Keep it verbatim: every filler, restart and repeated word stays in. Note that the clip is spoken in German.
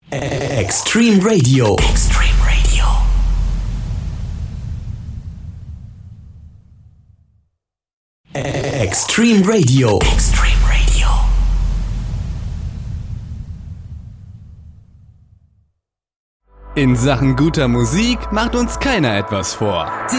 Extreme Radio. Extreme Radio. Extreme Radio. Extreme Radio. In Sachen guter Musik macht uns keiner etwas vor.